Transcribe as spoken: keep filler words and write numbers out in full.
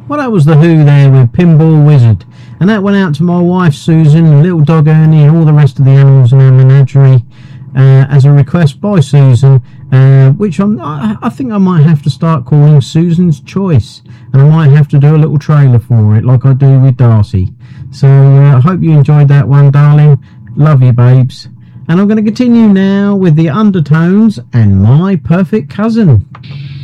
Well, that was The Who there with Pinball Wizard. And that went out to my wife Susan, little dog Ernie, and all the rest of the animals in our menagerie, uh, as a request by Susan, uh, which I'm, I, I think I might have to start calling Susan's Choice. And I might have to do a little trailer for it like I do with Darcy. So uh, I hope you enjoyed that one, darling. Love you, babes. And I'm going to continue now with the Undertones and My Perfect Cousin.